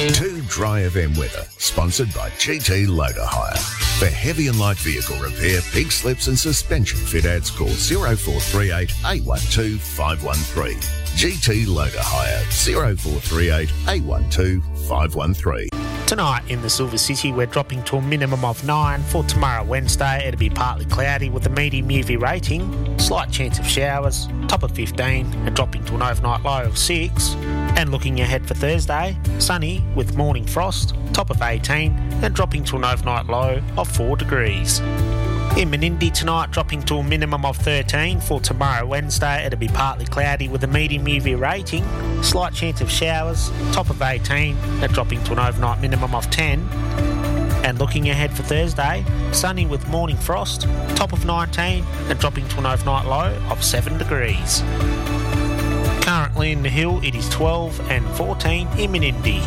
Too Dry FM weather, sponsored by GT Loader Hire. For heavy and light vehicle repair, pig slips and suspension fit outs, call 0438 812 513. GT Loader Hire, 0438 812 513. Tonight in the Silver City, we're dropping to a minimum of 9. For tomorrow, Wednesday, it'll be partly cloudy with a medium UV rating, slight chance of showers, top of 15, and dropping to an overnight low of 6. And looking ahead for Thursday, sunny with morning frost, top of 18, and dropping to an overnight low of 4 degrees. In Menindee tonight, dropping to a minimum of 13. For tomorrow, Wednesday, it'll be partly cloudy with a medium UV rating, slight chance of showers, top of 18, and dropping to an overnight minimum of 10. And looking ahead for Thursday, sunny with morning frost, top of 19, and dropping to an overnight low of 7 degrees. Currently in the Hill, it is 12 and 14 in Menindee.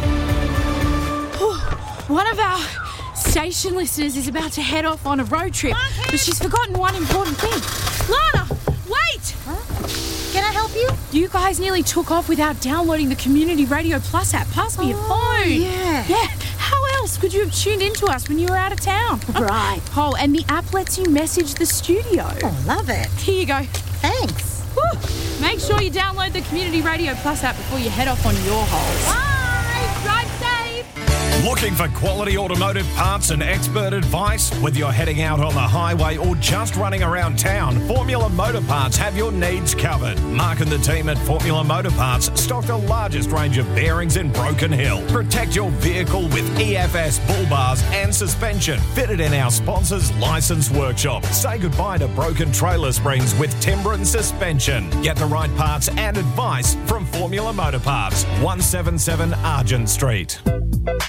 One of our station listeners is about to head off on a road trip, but she's forgotten one important thing. Lana, wait! Huh? Can I help you? You guys nearly took off without downloading the Community Radio Plus app. Pass me your phone. Yeah. How else could you have tuned into us when you were out of town? Right. Oh, and the app lets you message the studio. Oh, love it. Here you go. Thanks. Woo. Make sure you download the Community Radio Plus app before you head off on your holes. Bye. Drive safe. Looking for quality automotive parts and expert advice? Whether you're heading out on the highway or just running around town, Formula Motor Parts have your needs covered. Mark and the team at Formula Motor Parts stock the largest range of bearings in Broken Hill. Protect your vehicle with EFS bull bars and suspension fitted in our sponsor's licensed workshop. Say goodbye to broken trailer springs with Timbren suspension. Get the right parts and advice from Formula Motor Parts, 177 Argent Street.